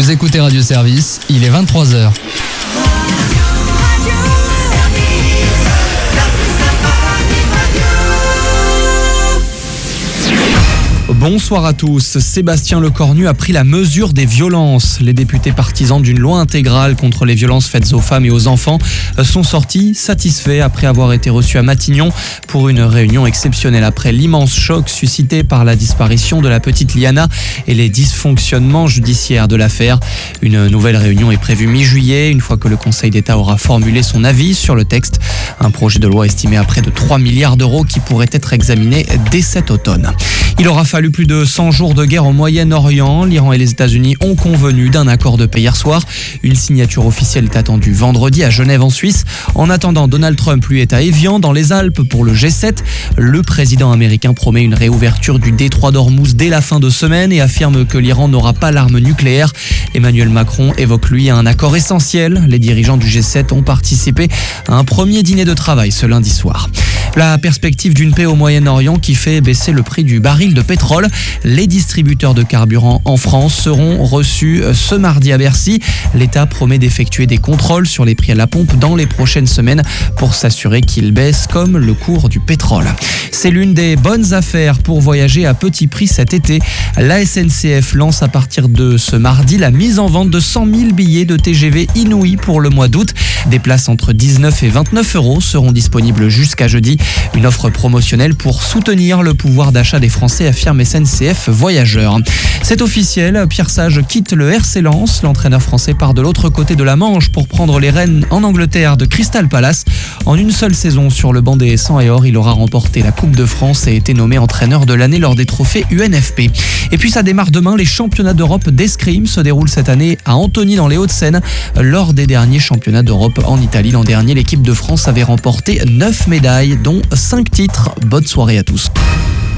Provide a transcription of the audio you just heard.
Vous écoutez Radio Service, il est 23h. Bonsoir à tous. Sébastien Lecornu a pris la mesure des violences. Les députés partisans d'une loi intégrale contre les violences faites aux femmes et aux enfants sont sortis satisfaits après avoir été reçus à Matignon pour une réunion exceptionnelle après l'immense choc suscité par la disparition de la petite Liana et les dysfonctionnements judiciaires de l'affaire. Une nouvelle réunion est prévue mi-juillet, une fois que le Conseil d'État aura formulé son avis sur le texte. Un projet de loi estimé à près de 3 milliards d'euros qui pourrait être examiné dès cet automne. Il aura fallu plus de 100 jours de guerre au Moyen-Orient. L'Iran et les États-Unis ont convenu d'un accord de paix hier soir. Une signature officielle est attendue vendredi à Genève en Suisse. En attendant, Donald Trump lui est à Évian dans les Alpes pour le G7. Le président américain promet une réouverture du détroit d'Ormuz dès la fin de semaine et affirme que l'Iran n'aura pas l'arme nucléaire. Emmanuel Macron évoque lui un accord essentiel. Les dirigeants du G7 ont participé à un premier dîner de travail ce lundi soir. La perspective d'une paix au Moyen-Orient qui fait baisser le prix du baril de pétrole. Les distributeurs de carburant en France seront reçus ce mardi à Bercy. L'État promet d'effectuer des contrôles sur les prix à la pompe dans les prochaines semaines pour s'assurer qu'ils baissent comme le cours du pétrole. C'est l'une des bonnes affaires pour voyager à petit prix cet été. La SNCF lance à partir de ce mardi la mise en vente de 100 000 billets de TGV inouïs pour le mois d'août. Des places entre 19 et 29 euros seront disponibles jusqu'à jeudi. Une offre promotionnelle pour soutenir le pouvoir d'achat des Français, affirme SNCF Voyageurs. C'est officiel, Pierre Sage quitte le RC Lens. L'entraîneur français part de l'autre côté de la Manche pour prendre les rênes en Angleterre de Crystal Palace. En une seule saison sur le banc des 100 et or, il aura remporté la Coupe de France et été nommé entraîneur de l'année lors des trophées UNFP. Et puis ça démarre demain, les championnats d'Europe d'escrime se déroulent cette année à Antony dans les Hauts-de-Seine. Lors des derniers championnats d'Europe en Italie l'an dernier, l'équipe de France avait remporté 9 médailles, dont 5 titres. Bonne soirée à tous.